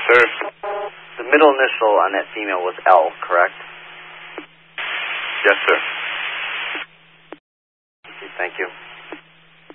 sir. The middle initial on that female was L, correct? Yes, sir. Okay, thank you.